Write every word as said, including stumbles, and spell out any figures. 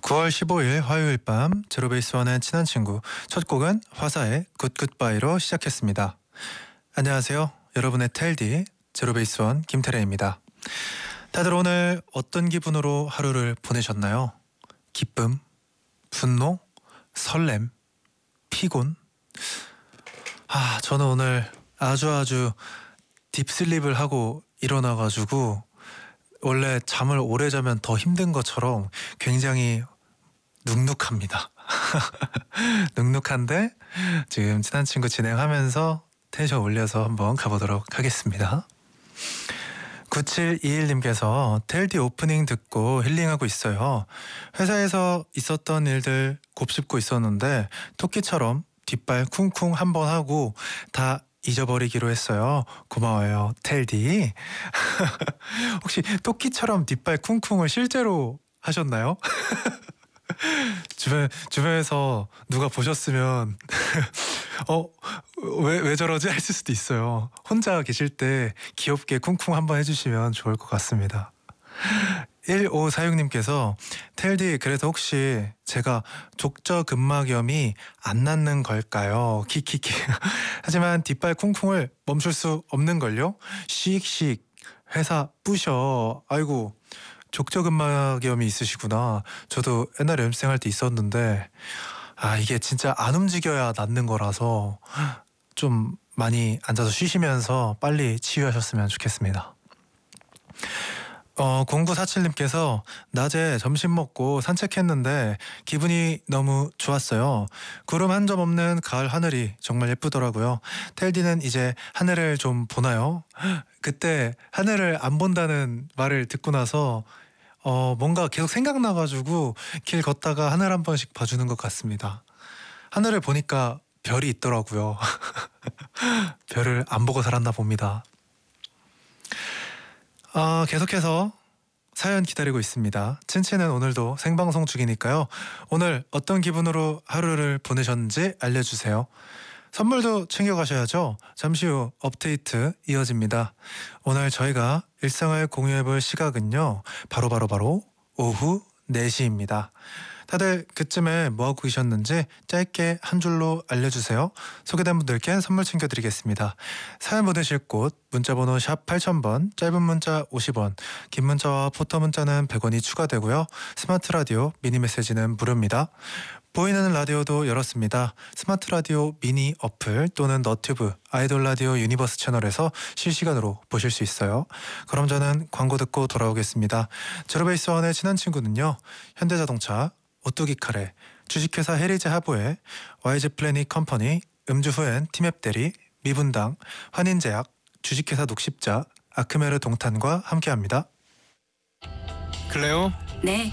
구월 십오일 화요일 밤 제로베이스원의 친한 친구 첫 곡은 화사의 굿굿바이로 시작했습니다. 안녕하세요. 여러분의 텔디 제로베이스원 김태래입니다. 다들 오늘 어떤 기분으로 하루를 보내셨나요? 기쁨, 분노, 설렘, 피곤? 아, 저는 오늘 아주 아주 딥슬립을 하고 일어나가지고 원래 잠을 오래 자면 더 힘든 것처럼 굉장히 눅눅합니다. 눅눅한데 지금 친한 친구 진행하면서 텐션 올려서 한번 가보도록 하겠습니다. 구칠이일님께서 텔디 오프닝 듣고 힐링하고 있어요. 회사에서 있었던 일들 곱씹고 있었는데 토끼처럼 뒷발 쿵쿵 한번 하고 다 잊어버리기로 했어요. 고마워요 텔디. 혹시 토끼처럼 뒷발 쿵쿵을 실제로 하셨나요? 주변, 주변에서 누가 보셨으면 어? 왜, 왜 저러지? 했을 수도 있어요. 혼자 계실 때 귀엽게 쿵쿵 한번 해주시면 좋을 것 같습니다. 일오사육님께서 텔디 그래서 혹시 제가 족저근막염이 안 낫는 걸까요? 키키키. 하지만 뒷발 쿵쿵을 멈출 수 없는걸요? 씩씩 회사 뿌셔. 아이고 족저근막염이 있으시구나. 저도 옛날에 연습생할 때 있었는데 아 이게 진짜 안 움직여야 낫는 거라서 좀 많이 앉아서 쉬시면서 빨리 치유하셨으면 좋겠습니다. 어, 공구사칠님께서 낮에 점심 먹고 산책했는데 기분이 너무 좋았어요. 구름 한 점 없는 가을 하늘이 정말 예쁘더라고요. 텔디는 이제 하늘을 좀 보나요? 그때 하늘을 안 본다는 말을 듣고 나서 어, 뭔가 계속 생각나가지고 길 걷다가 하늘 한 번씩 봐주는 것 같습니다. 하늘을 보니까 별이 있더라고요. 별을 안 보고 살았나 봅니다. 어, 계속해서 사연 기다리고 있습니다. 친친은 오늘도 생방송 중이니까요. 오늘 어떤 기분으로 하루를 보내셨는지 알려주세요. 선물도 챙겨가셔야죠. 잠시 후 업데이트 이어집니다. 오늘 저희가 일상을 공유해볼 시각은요. 바로바로 바로 바로 오후 네 시입니다. 다들 그쯤에 뭐하고 계셨는지 짧게 한 줄로 알려주세요. 소개된 분들께 선물 챙겨드리겠습니다. 사연 보내실 곳 문자번호 샵 팔천 번, 짧은 문자 오십 원, 긴 문자와 포터 문자는 백 원이 추가되고요. 스마트 라디오 미니 메시지는 무료입니다. 보이는 라디오도 열었습니다. 스마트 라디오 미니 어플 또는 너튜브 아이돌 라디오 유니버스 채널에서 실시간으로 보실 수 있어요. 그럼 저는 광고 듣고 돌아오겠습니다. 제로베이스원의 친한 친구는요. 현대자동차, 오뚜기 카레, 주식회사 헤리즈 하보에 와이즈 플래닛 컴퍼니, 음주 후엔 티맵 대리, 미분당, 환인제약, 주식회사 녹십자, 아크메르 동탄과 함께합니다. 클레오? 네.